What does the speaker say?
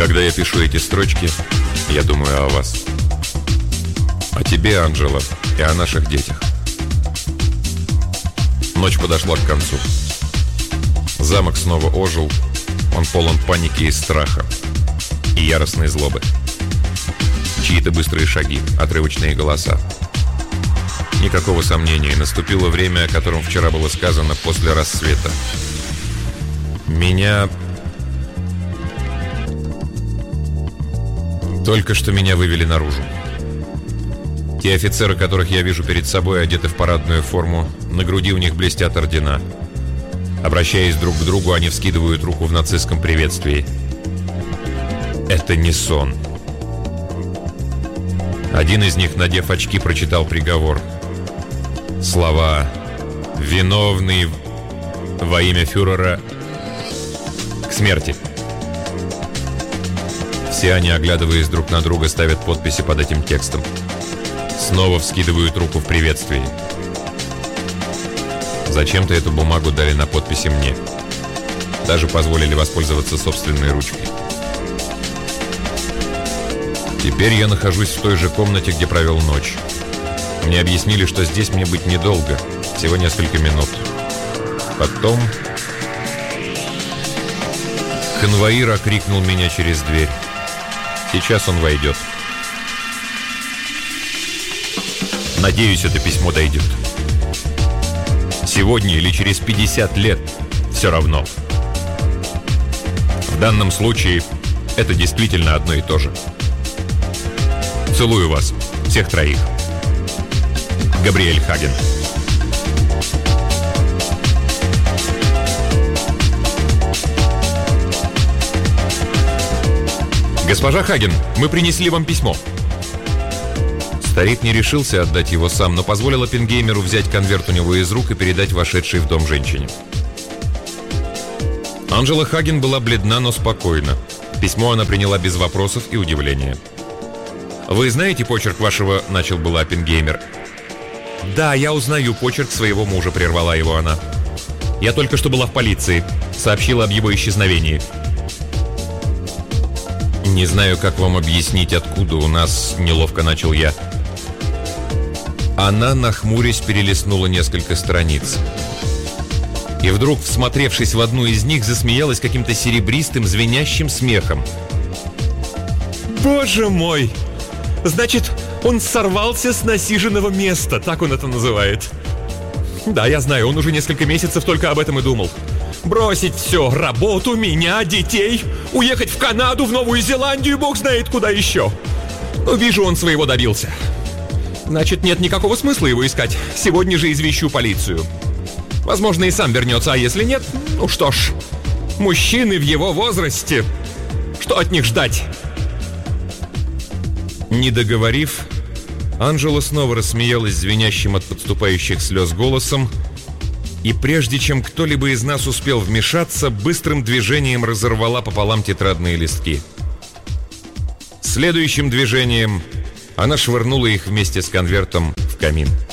Когда я пишу эти строчки, я думаю о вас. О тебе, Анджело, и о наших детях. Ночь подошла к концу. Замок снова ожил. Он полон паники и страха. И яростной злобы. Чьи-то быстрые шаги, отрывочные голоса. Никакого сомнения, наступило время, о котором вчера было сказано, после рассвета. Только что меня вывели наружу. Те офицеры, которых я вижу перед собой, одеты в парадную форму, на груди у них блестят ордена. Обращаясь друг к другу, они вскидывают руку в нацистском приветствии. Это не сон. Один из них, надев очки, прочитал приговор. Слова «Виновный во имя фюрера к смерти». Все они, оглядываясь друг на друга, ставят подписи под этим текстом. Снова вскидывают руку в приветствии. Зачем-то эту бумагу дали на подписи мне. Даже позволили воспользоваться собственной ручкой. Теперь я нахожусь в той же комнате, где провел ночь. Мне объяснили, что здесь мне быть недолго, всего несколько минут. Потом конвоир окрикнул меня через дверь. Сейчас он войдет. Надеюсь, это письмо дойдет. Сегодня или через 50 лет все равно. В данном случае это действительно одно и то же. Целую вас, всех троих. Габриэль Хаген. Госпожа Хаген, мы принесли вам письмо. Старик не решился отдать его сам, но позволил Оппенгеймеру взять конверт у него из рук и передать вошедшей в дом женщине. Анджела Хаген была бледна, но спокойна. Письмо она приняла без вопросов и удивления. «Вы знаете почерк вашего?» — начал был Оппенгеймер. «Да, я узнаю почерк своего мужа», — прервала его она. «Я только что была в полиции. Сообщила об его исчезновении». «Не знаю, как вам объяснить, откуда у нас...» — неловко начал я. Она, нахмурясь, перелистнула несколько страниц. И вдруг, всмотревшись в одну из них, засмеялась каким-то серебристым, звенящим смехом. «Боже мой! Значит, он сорвался с насиженного места, так он это называет. Да, я знаю, он уже несколько месяцев только об этом и думал. Бросить все, работу, меня, детей, уехать в Канаду, в Новую Зеландию, бог знает куда еще. Но вижу, он своего добился. Значит, нет никакого смысла его искать. Сегодня же извещу полицию. Возможно, и сам вернется, а если нет, ну что ж, мужчины в его возрасте, что от них ждать?» Не договорив, Анджела снова рассмеялась звенящим от подступающих слез голосом, и прежде чем кто-либо из нас успел вмешаться, быстрым движением разорвала пополам тетрадные листки. Следующим движением она швырнула их вместе с конвертом в камин.